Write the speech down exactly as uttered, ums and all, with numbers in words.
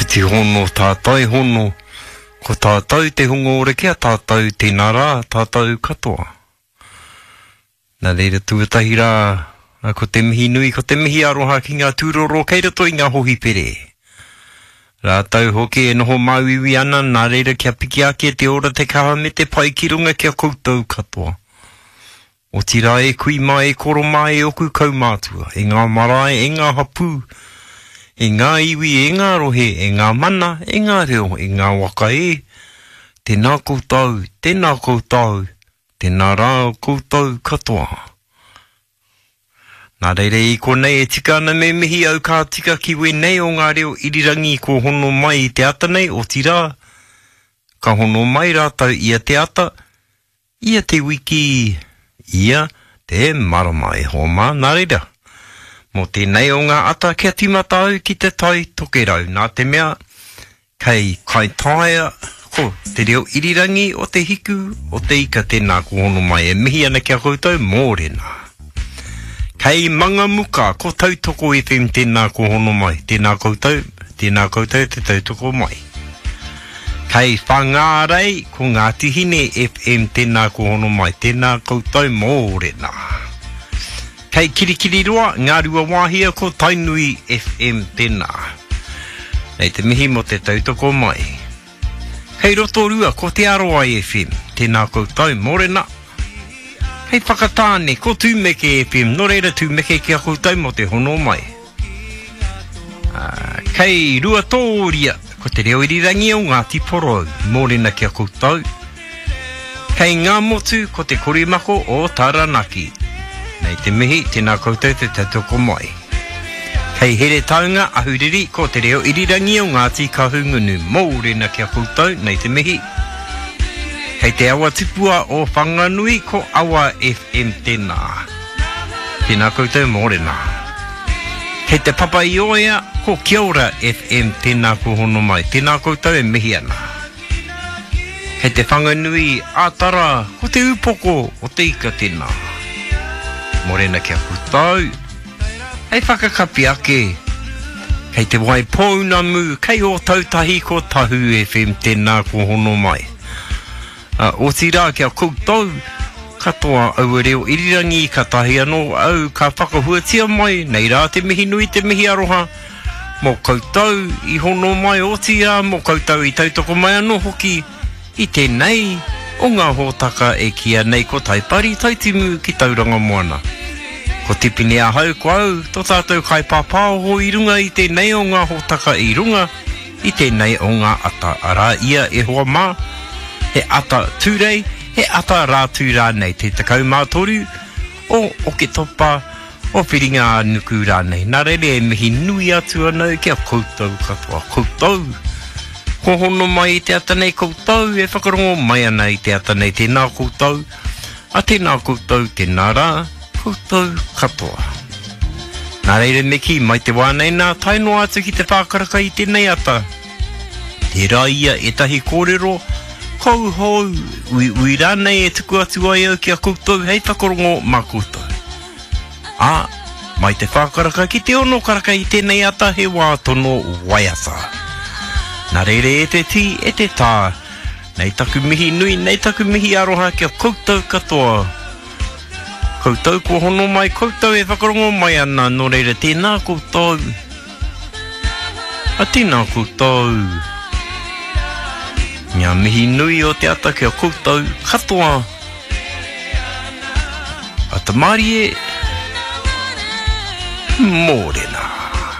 Iti hono tātai hono, ko tātou te hongo ore kia tātou te nara, tātou katoa. Nā reira tuatahi rā, ko te mihi nui, ko te mihi aroha ki ngā tūroro, kei rato i ngā hohi pere. Rā tau hoki e noho mauiwi ana, nā reira kia piki ake te ora te kaha me te pai ki runga kia koutou katoa. O tira e kui mai e koro mai e oku kaumātua, e ngā marae, e ngā hapū, e ngā iwi, e ngā rohe, e ngā mana, e ngā reo, e ngā waka e, tēnā koutou, tēnā koutou, tēnā rā koutou katoa. Nā reire i konei e tika ana me mihi au kā tika ki wenei o ngā reo irirangi ko hono mai i te ata nei o tira. Ka hono mai rātau ia te ata, ia te wiki, ia te marama e homa nā reira. Mō tēnei o ngā ata kia timata au ki te tai tokerau. Nā te mea, kei kai taia, ko te reo irirangi o te hiku, o te ika tēnā ko hono mai e mihi ana kia koutou mōrena. Kei manga muka, ko tautoko F M tēnā ko hono mai, tēnā koutou, tēnā koutou te tautoko mai. Kei whangārei, ko ngā tihine F M tēnā ko hono mai, tēnā koutou mōrena. Kei kirikiri roa, ngā rua wāhia ko tainui F M tēnā. Nei te mihi mo te tautoko mai. Kei roto rua, ko te aroa F M, tēnā koutou mōrena. Hei whakatāne, ko tūmeke F M, no reira tūmeke kia koutou mo te hono mai. Uh, kei rua tōria, ko te reo irirangi o ngā tiporo, mōrena kia koutou. Kei ngā motu, ko te korimako o Taranaki. Nei te mihi, tēnā koutou te tautoko mai. Kei here taunga ahuriri, ko te reo irirangi o ngā tikahungunu, mōrena kia koutou, nei te mihi. Kei te awa tupua o Whanganui ko awa F M tēnā. Tēnā koutou mōrena. Kei te papa i oia ko Kia Ora F M tēnā ko hono mai. Tēnā koutou e mihi ana. Kei te Whanganui ātara ko te upoko o te ika tēnā. Mōrena kia koutou. Hei whakakapi ake. Kei te wai pounamu kei o tautahi ko Tahu F M tēnā ko hono mai. Uh, o tira kia koutou, katoa au reo irirangi, ka tahi anō au, ka whakahuatia mai, nei rā te mihi nui, te mihi aroha, mō koutou i hono mai o tira, mō koutou i tautoko mai anō hoki, i tēnei, o ngā hōtaka e kia nei ko taipari tautimu ki tauranga moana. Ko tipini a hau ko au, tō tātou kai pāpāho i runga i tēnei o ngā hōtaka i runga, i tēnei o ngā ata ara ia e hoa mā, he ata tūrei, he ata rātū rānei, te takau mātoru, o oke topa, o whiringa nuku rānei. Nā reire e mihi nui atu anau kia koutou katoa, koutou. Ko hono mai i te ata nei koutou, e whakarongo mai ana i te ata nei tēnā koutou, a tēnā koutou, tēnā rā, koutou katoa. Nā reire meki, mai te wānei nā taino atu ki te whākaraka i tēnei ata. Te rā ia e tahi kōrero, kou hou, ui, ui rānei e tuku atu ai au kia koutou, hei whakarongo mā koutou. Ā, mai te whakaraka ki te ono karaka i tēnei ata he wā tono waiata. Nā reire e te ti, e te tā, nei taku mihi nui, nei taku mihi aroha kia koutou katoa. Koutou ko hono mai, koutou e whakarongo mai ana, no reire tēnā koutou. A tēnā koutou. Ngā mihi nui o te ata kia koutou katoa. A te marie, mōrena.